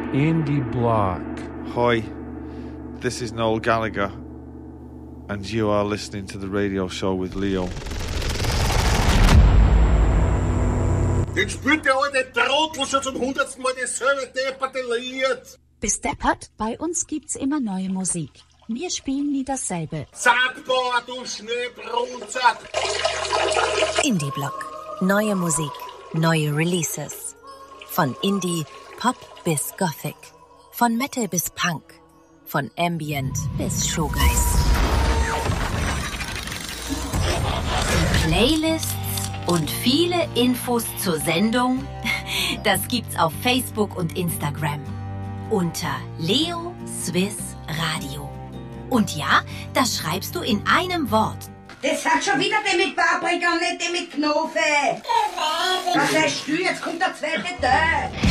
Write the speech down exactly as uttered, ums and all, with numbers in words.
Indie Block. Hi, this is Noel Gallagher, and you are listening to the radio show with Leo. Jetzt spielt der alte Trottel schon zum hundertsten Mal dasselbe depperte Lied. Bis deppert, bei uns gibt's immer neue Musik. Wir spielen nie dasselbe. Sackbar, du Schneebrunzer. Indie Block. Neue Musik, neue Releases. Von Indie, Pop bis Gothic. Von Metal bis Punk. Von Ambient bis Shoegaze. Playlists und viele Infos zur Sendung, das gibt's auf Facebook und Instagram. Unter Leo Swiss Radio. Und ja, das schreibst du in einem Wort. Das hat schon wieder die mit Paprika, nicht die mit Knofe. Was heißt du? Jetzt kommt der zweite Teil.